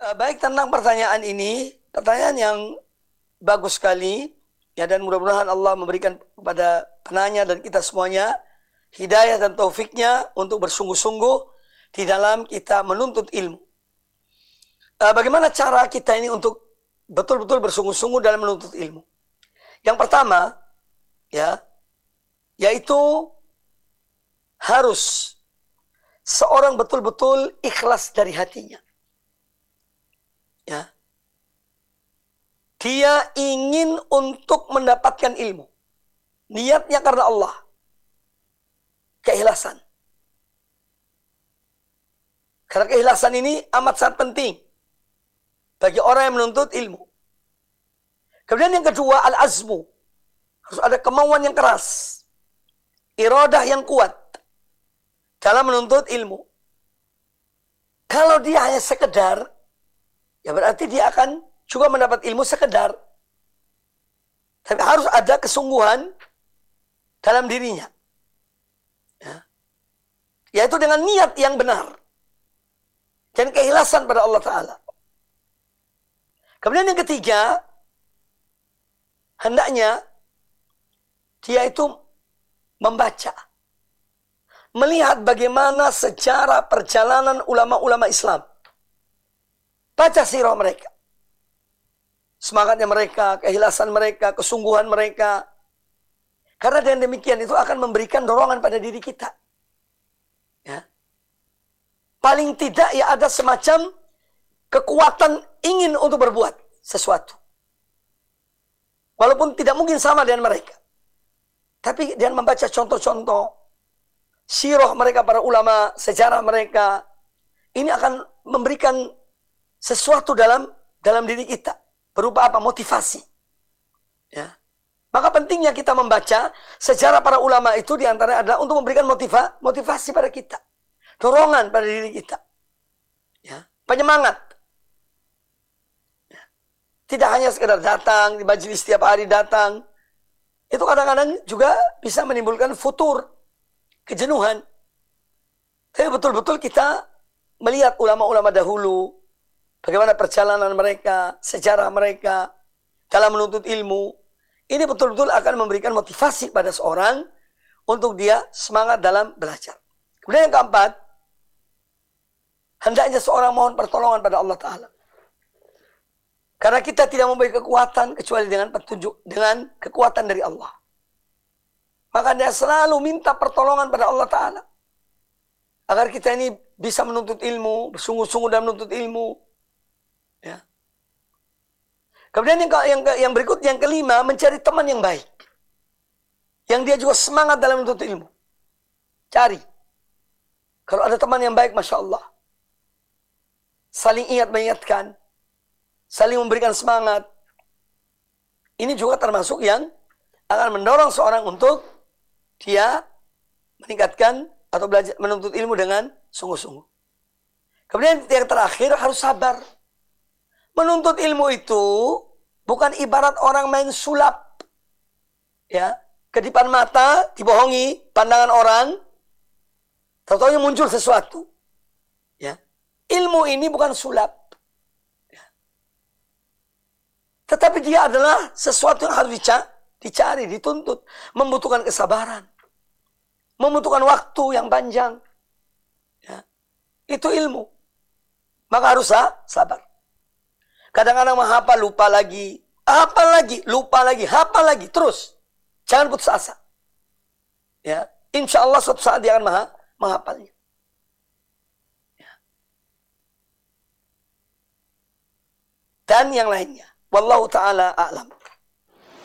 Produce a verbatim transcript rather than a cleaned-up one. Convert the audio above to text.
Uh, baik, tentang pertanyaan ini, pertanyaan yang bagus sekali, ya, dan mudah-mudahan Allah memberikan kepada penanya dan kita semuanya hidayah dan taufiknya untuk bersungguh-sungguh di dalam kita menuntut ilmu. Uh, bagaimana cara kita ini untuk betul-betul bersungguh-sungguh dalam menuntut ilmu? Yang pertama, ya, yaitu harus seorang betul-betul ikhlas dari hatinya. Ya. Dia ingin untuk mendapatkan ilmu. Niatnya karena Allah. Keikhlasan. Karena keikhlasan ini amat sangat penting bagi orang yang menuntut ilmu. Kemudian yang kedua, al-azmu. Harus ada kemauan yang keras. Iradah yang kuat dalam menuntut ilmu. Kalau dia hanya sekedar, ya berarti dia akan juga mendapat ilmu sekedar. Tapi harus ada kesungguhan dalam dirinya. Ya. Yaitu dengan niat yang benar. Dan keikhlasan pada Allah Ta'ala. Kemudian yang ketiga, hendaknya dia itu membaca. Melihat bagaimana sejarah perjalanan ulama-ulama Islam. Baca sirah mereka. Semangatnya mereka, keikhlasan mereka, kesungguhan mereka. Karena dengan demikian itu akan memberikan dorongan pada diri kita. Ya. Paling tidak ya ada semacam kekuatan ingin untuk berbuat sesuatu. Walaupun tidak mungkin sama dengan mereka. Tapi dengan membaca contoh-contoh sirah mereka, para ulama, sejarah mereka, ini akan memberikan sesuatu dalam dalam diri kita. Berupa apa? Motivasi. Ya. Maka pentingnya kita membaca sejarah para ulama itu diantaranya adalah untuk memberikan motiva, motivasi pada kita. Dorongan pada diri kita. Ya. Penyemangat. Ya. Tidak hanya sekedar datang, di majelis setiap hari datang. Itu kadang-kadang juga bisa menimbulkan futur. Kejenuhan. Tapi betul-betul kita melihat ulama-ulama dahulu. Bagaimana perjalanan mereka, sejarah mereka dalam menuntut ilmu. Ini betul-betul akan memberikan motivasi pada seorang untuk dia semangat dalam belajar. Kemudian yang keempat, hendaknya seorang mohon pertolongan pada Allah Ta'ala. Karena kita tidak memiliki kekuatan kecuali dengan petunjuk, dengan kekuatan dari Allah. Maka dia selalu minta pertolongan pada Allah Ta'ala. Agar kita ini bisa menuntut ilmu, bersungguh-sungguh dalam menuntut ilmu. Ya. Kemudian yang, yang, yang berikut, yang kelima, mencari teman yang baik. Yang dia juga semangat dalam menuntut ilmu. Cari. Kalau ada teman yang baik, Masya Allah. Saling ingat mengingatkan. Saling memberikan semangat. Ini juga termasuk yang akan mendorong seorang untuk dia meningkatkan atau belajar menuntut ilmu dengan sungguh-sungguh. Kemudian yang terakhir, harus sabar. Menuntut ilmu itu bukan ibarat orang main sulap. Ya, kedipan mata, dibohongi pandangan orang, tahu-tahu muncul sesuatu. Ya. Ilmu ini bukan sulap. Ya. Tetapi dia adalah sesuatu yang harus dicari, dituntut, membutuhkan kesabaran, membutuhkan waktu yang panjang. Ya. Itu ilmu. Maka harus sabar. Kadang-kadang menghafal, lupa lagi. Hafal lagi, lupa lagi, hafal lagi. Terus. Jangan putus asa. Ya. Insya Allah suatu saat dia akan menghafalnya. Ya. Dan yang lainnya. Wallahu ta'ala a'lam.